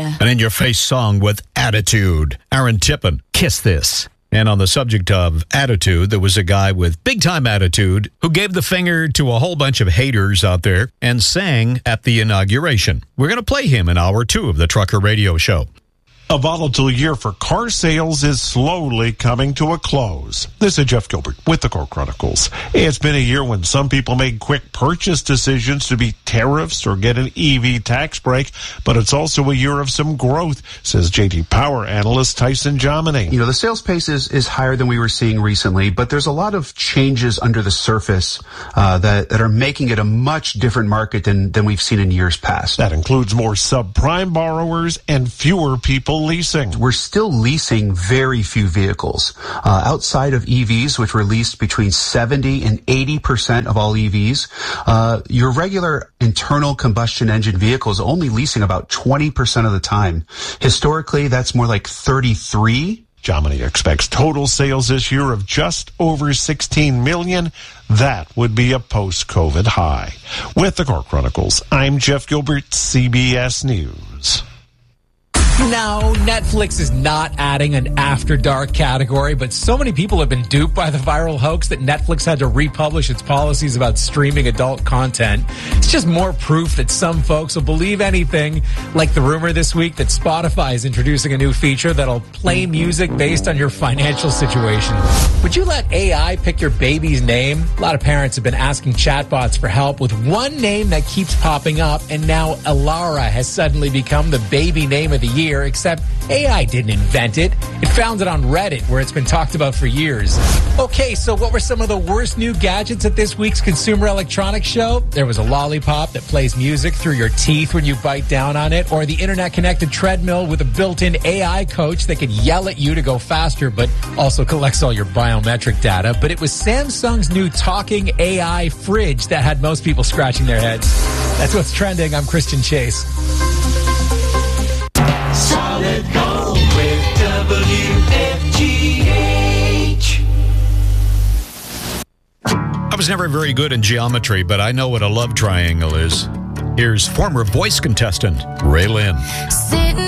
An in-your-face song with attitude. Aaron Tippin, Kiss This. And on the subject of attitude, there was a guy with big-time attitude who gave the finger to a whole bunch of haters out there and sang at the inauguration. We're going to play him in hour 2 of the Trucker Radio Show. A volatile year for car sales is slowly coming to a close. This is Jeff Gilbert with the Core Chronicles. It's been a year when some people made quick purchase decisions to beat tariffs or get an EV tax break, but it's also a year of some growth, says JD Power analyst Tyson Jominy. The sales pace is higher than we were seeing recently, but there's a lot of changes under the surface that are making it a much different market than we've seen in years past. That includes more subprime borrowers and fewer people leasing. We're still leasing very few vehicles. Outside of EVs, which were leased between 70 and 80% of all EVs, your regular internal combustion engine vehicle is only leasing about 20% of the time. Historically, that's more like 33. Jominy expects total sales this year of just over 16 million. That would be a post-COVID high. With the Core Chronicles, I'm Jeff Gilbert, CBS News. No, Netflix is not adding an After Dark category, but so many people have been duped by the viral hoax that Netflix had to republish its policies about streaming adult content. It's just more proof that some folks will believe anything, like the rumor this week that Spotify is introducing a new feature that'll play music based on your financial situation. Would you let AI pick your baby's name? A lot of parents have been asking chatbots for help with one name that keeps popping up, and now Alara has suddenly become the baby name of the year. Except AI didn't invent it. It found it on Reddit, where it's been talked about for years. Okay, so what were some of the worst new gadgets at this week's Consumer Electronics Show? There was a lollipop that plays music through your teeth when you bite down on it, or the internet-connected treadmill with a built-in AI coach that can yell at you to go faster, but also collects all your biometric data. But it was Samsung's new talking AI fridge that had most people scratching their heads. That's what's trending. I'm Christian Chase. Solid Gold with WFGH. I was never very good in geometry, but I know what a love triangle is. Here's former voice contestant Ray Lynn. Sitting